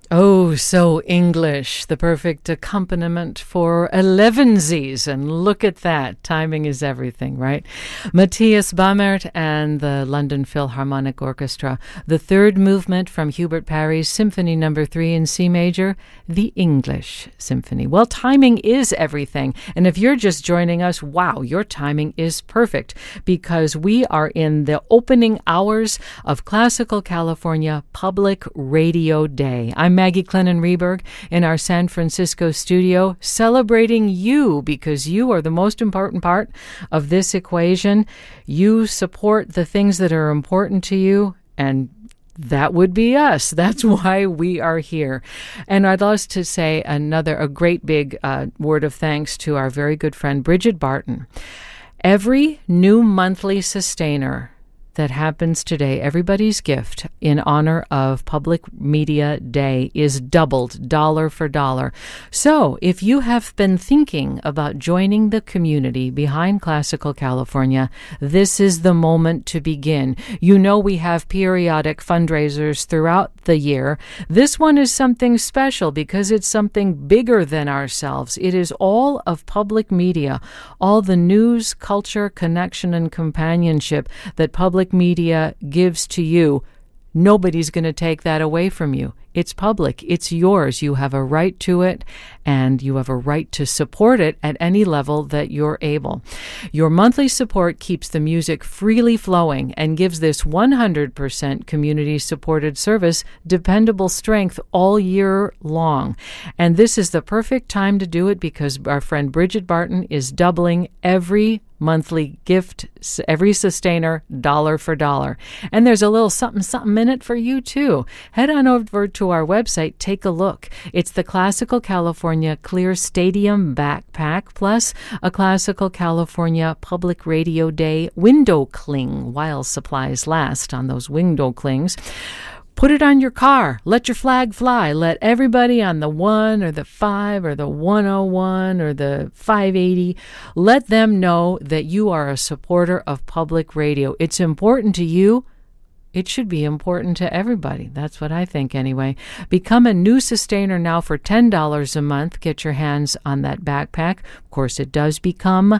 Oh, so English, the perfect accompaniment for elevensies. And look at that. Timing is everything, right? Matthias Bammert and the London Philharmonic Orchestra. The third movement from Hubert Parry's Symphony No. 3 in C major, the English Symphony. Well, timing is everything. And if you're just joining us, wow, your timing is perfect because we are in the opening hours of Classical California Public Radio Day. I'm Maggie Clennon-Reberg in our San Francisco studio, celebrating you because you are the most important part of this equation. You support the things that are important to you, and that would be us. That's why we are here. And I'd love to say a great big word of thanks to our very good friend, Bridget Barton. Every new monthly sustainer that happens today, everybody's gift in honor of Public Media Day is doubled, dollar for dollar. So if you have been thinking about joining the community behind Classical California, this is the moment to begin. You know we have periodic fundraisers throughout the year. This one is something special because it's something bigger than ourselves. It is all of public media, all the news, culture, connection, and companionship that public media gives to you. Nobody's going to take that away from you. It's public. It's yours. You have a right to it, and you have a right to support it at any level that you're able. Your monthly support keeps the music freely flowing and gives this 100% community-supported service dependable strength all year long. And this is the perfect time to do it because our friend Bridget Barton is doubling every monthly gift, every sustainer, dollar for dollar. And there's a little something in it for you, too. Head on over to our website, take a look. It's the Classical California Clear Stadium Backpack, plus a Classical California Public Radio Day window cling while supplies last on those window clings. Put it on your car. Let your flag fly. Let everybody on the 1 or the 5 or the 101 or the 580, let them know that you are a supporter of public radio. It's important to you. It should be important to everybody. That's what I think anyway. Become a new sustainer now for $10 a month. Get your hands on that backpack. Of course, it does become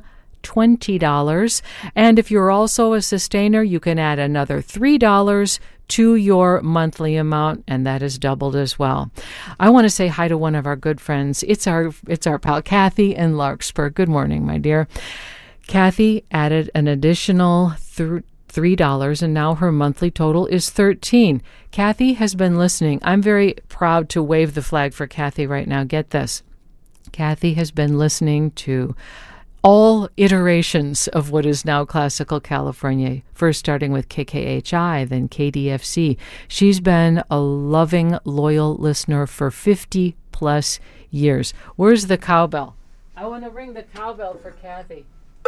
$20. And if you're also a sustainer, you can add another $3 to your monthly amount, and that is doubled as well. I want to say hi to one of our good friends. It's our pal Kathy in Larkspur. Good morning, my dear. Kathy added an additional $3, and now her monthly total is $13. Kathy has been listening. I'm very proud to wave the flag for Kathy right now. Get this. Kathy has been listening to all iterations of what is now Classical California, first starting with KKHI, then KDFC. She's been a loving, loyal listener for 50 plus years. Where's the cowbell? I want to ring the cowbell for Kathy.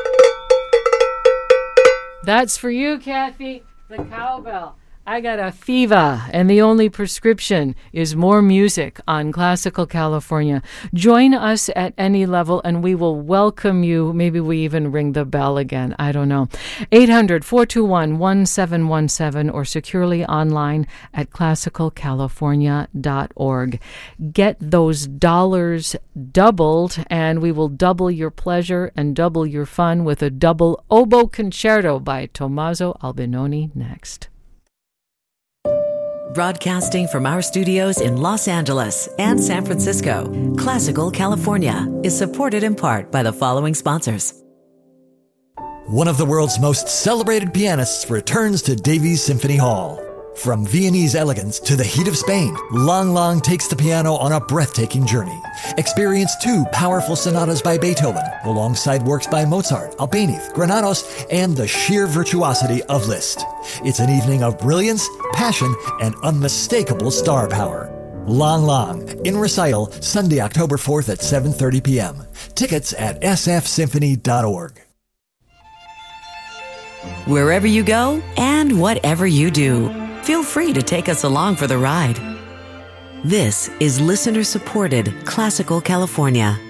That's for you, Kathy, the cowbell. I got a fever, and the only prescription is more music on Classical California. Join us at any level, and we will welcome you. Maybe we even ring the bell again. I don't know. 800-421-1717 or securely online at classicalcalifornia.org. Get those dollars doubled, and we will double your pleasure and double your fun with a double oboe concerto by Tommaso Albinoni next. Broadcasting from our studios in Los Angeles and San Francisco, Classical California is supported in part by the following sponsors. One of the world's most celebrated pianists returns to Davies Symphony Hall. From Viennese elegance to the heat of Spain, Lang Lang takes the piano on a breathtaking journey. Experience 2 powerful sonatas by Beethoven, alongside works by Mozart, Albéniz, Granados, and the sheer virtuosity of Liszt. It's an evening of brilliance, passion, and unmistakable star power. Lang Lang, in recital, Sunday, October 4th at 7:30 p.m. Tickets at sfsymphony.org. Wherever you go and whatever you do, feel free to take us along for the ride. This is listener-supported Classical California.